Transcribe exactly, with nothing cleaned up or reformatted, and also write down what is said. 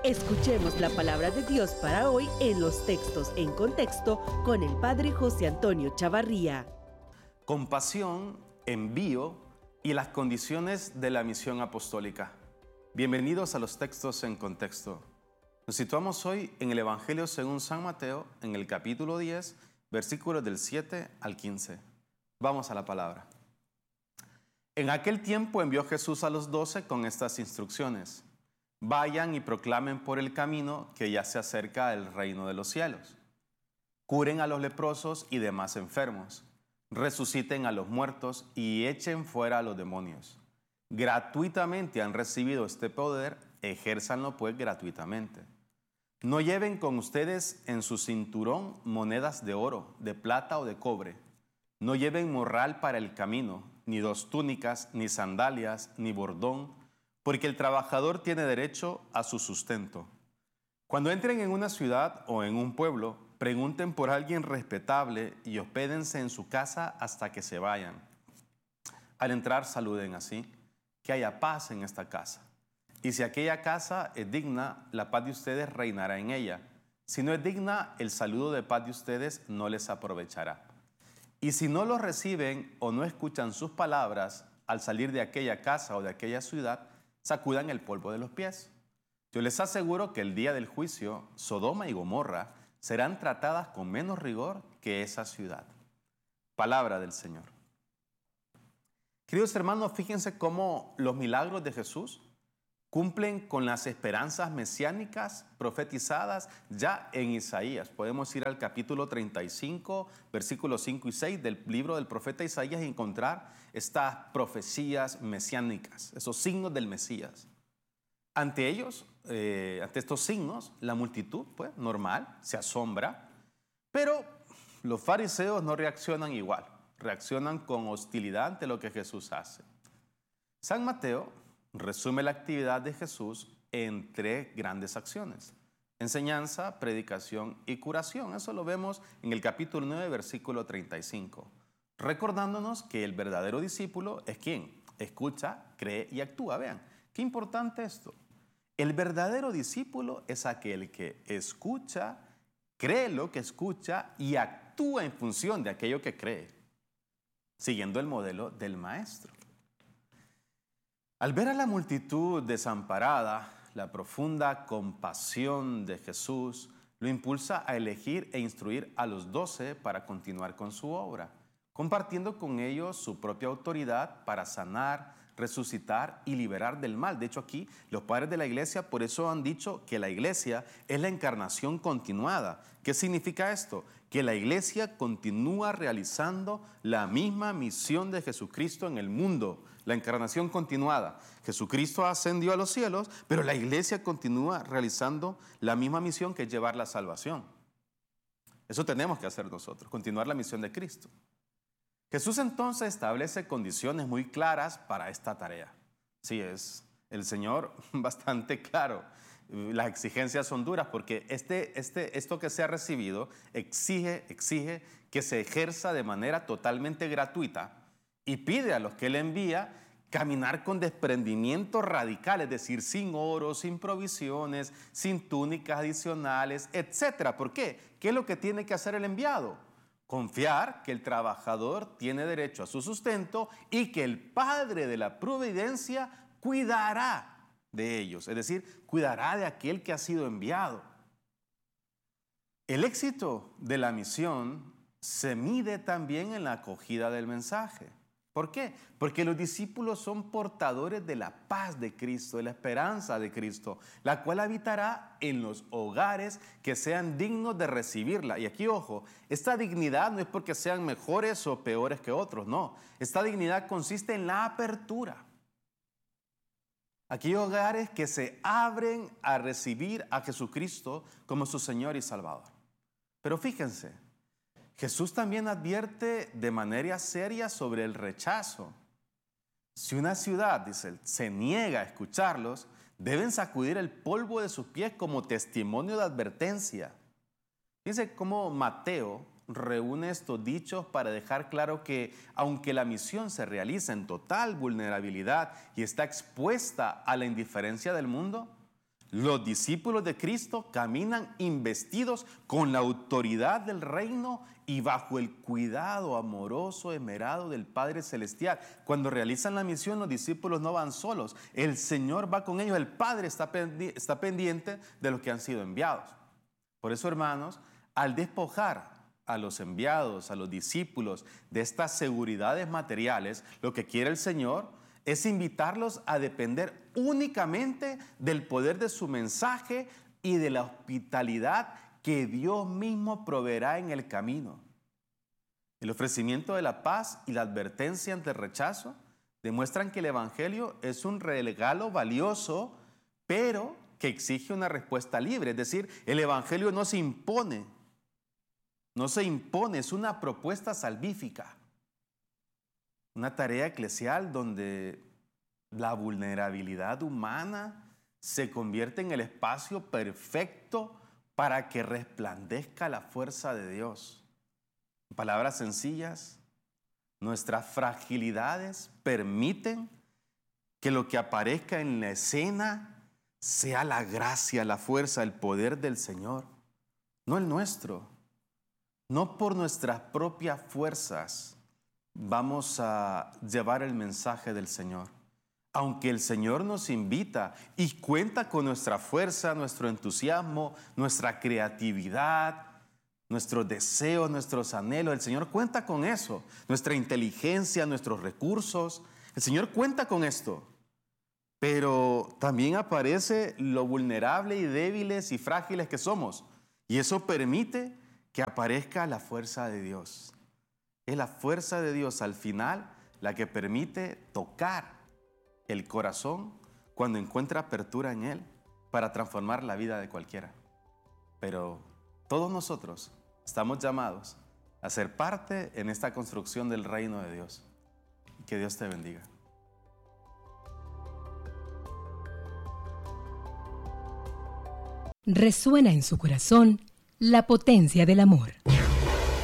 Escuchemos la palabra de Dios para hoy en los textos en contexto con el Padre José Antonio Chavarría. Compasión, envío y las condiciones de la misión apostólica. Bienvenidos a los textos en contexto. Nos situamos hoy en el Evangelio según San Mateo, en el capítulo diez, versículos del siete al quince. Vamos a la palabra. En aquel tiempo envió Jesús a los doce con estas instrucciones. Vayan y proclamen por el camino que ya se acerca el reino de los cielos. Curen a los leprosos y demás enfermos. Resuciten a los muertos y echen fuera a los demonios. Gratuitamente han recibido este poder, ejérzanlo pues gratuitamente. No lleven con ustedes en su cinturón monedas de oro, de plata o de cobre. No lleven morral para el camino, ni dos túnicas, ni sandalias, ni bordón, porque el trabajador tiene derecho a su sustento. Cuando entren en una ciudad o en un pueblo, pregunten por alguien respetable y hospédense en su casa hasta que se vayan. Al entrar saluden así, que haya paz en esta casa. Y si aquella casa es digna, la paz de ustedes reinará en ella. Si no es digna, el saludo de paz de ustedes no les aprovechará. Y si no los reciben o no escuchan sus palabras, al salir de aquella casa o de aquella ciudad, sacudan el polvo de los pies. Yo les aseguro que el día del juicio, Sodoma y Gomorra serán tratadas con menos rigor que esa ciudad. Palabra del Señor. Queridos hermanos, fíjense cómo los milagros de Jesús cumplen con las esperanzas mesiánicas profetizadas ya en Isaías. Podemos ir al capítulo treinta y cinco, versículos cinco y seis del libro del profeta Isaías y encontrar estas profecías mesiánicas, esos signos del Mesías. Ante ellos, eh, ante estos signos, la multitud, pues, normal, se asombra, pero los fariseos no reaccionan igual, reaccionan con hostilidad ante lo que Jesús hace. San Mateo resume la actividad de Jesús en tres grandes acciones: enseñanza, predicación y curación. Eso lo vemos en el capítulo nueve, versículo treinta y cinco. Recordándonos que el verdadero discípulo es quien escucha, cree y actúa. Vean, qué importante esto. El verdadero discípulo es aquel que escucha, cree lo que escucha y actúa en función de aquello que cree, siguiendo el modelo del maestro. Al ver a la multitud desamparada, la profunda compasión de Jesús lo impulsa a elegir e instruir a los doce para continuar con su obra, compartiendo con ellos su propia autoridad para sanar, resucitar y liberar del mal. De hecho, aquí los padres de la iglesia por eso han dicho que la iglesia es la encarnación continuada. ¿Qué significa esto? Que la iglesia continúa realizando la misma misión de Jesucristo en el mundo. La encarnación continuada. Jesucristo ascendió a los cielos, pero la iglesia continúa realizando la misma misión, que es llevar la salvación. Eso tenemos que hacer nosotros, continuar la misión de Cristo. Jesús entonces establece condiciones muy claras para esta tarea. Sí, es el Señor bastante claro. Las exigencias son duras porque este, este, esto que se ha recibido exige, exige que se ejerza de manera totalmente gratuita y pide a los que Él envía caminar con desprendimiento radical, es decir, sin oro, sin provisiones, sin túnicas adicionales, etcétera. ¿Por qué? ¿Qué es lo que tiene que hacer el enviado? Confiar que el trabajador tiene derecho a su sustento y que el Padre de la providencia cuidará de ellos, es decir, cuidará de aquel que ha sido enviado. El éxito de la misión se mide también en la acogida del mensaje. ¿Por qué? Porque los discípulos son portadores de la paz de Cristo, de la esperanza de Cristo, la cual habitará en los hogares que sean dignos de recibirla. Y aquí, ojo, esta dignidad no es porque sean mejores o peores que otros, no. Esta dignidad consiste en la apertura. Aquí hay hogares que se abren a recibir a Jesucristo como su Señor y Salvador. Pero fíjense, Jesús también advierte de manera seria sobre el rechazo. Si una ciudad, dice él, se niega a escucharlos, deben sacudir el polvo de sus pies como testimonio de advertencia. Fíjense cómo Mateo reúne estos dichos para dejar claro que aunque la misión se realiza en total vulnerabilidad y está expuesta a la indiferencia del mundo, Los discípulos de Cristo caminan investidos con la autoridad del reino y bajo el cuidado amoroso, esmerado del Padre Celestial. Cuando realizan la misión, los discípulos no van solos. El Señor va con ellos. El Padre está pendi- está pendiente de los que han sido enviados. Por eso, hermanos, al despojar a los enviados, a los discípulos de estas seguridades materiales, lo que quiere el Señor es invitarlos a depender únicamente del poder de su mensaje y de la hospitalidad que Dios mismo proveerá en el camino. El ofrecimiento de la paz y la advertencia ante el rechazo demuestran que el Evangelio es un regalo valioso, pero que exige una respuesta libre. Es decir, el Evangelio no se impone, no se impone, es una propuesta salvífica. Una tarea eclesial donde la vulnerabilidad humana se convierte en el espacio perfecto para que resplandezca la fuerza de Dios. En palabras sencillas, nuestras fragilidades permiten que lo que aparezca en la escena sea la gracia, la fuerza, el poder del Señor, no el nuestro. No por nuestras propias fuerzas vamos a llevar el mensaje del Señor. Aunque el Señor nos invita y cuenta con nuestra fuerza, nuestro entusiasmo, nuestra creatividad, nuestros deseos, nuestros anhelos, el Señor cuenta con eso, nuestra inteligencia, nuestros recursos, el Señor cuenta con esto. Pero también aparece lo vulnerable y débiles y frágiles que somos. Y eso permite que aparezca la fuerza de Dios. Es la fuerza de Dios al final la que permite tocar el corazón cuando encuentra apertura en Él para transformar la vida de cualquiera. Pero todos nosotros estamos llamados a ser parte en esta construcción del reino de Dios. Que Dios te bendiga. Resuena en su corazón la potencia del amor.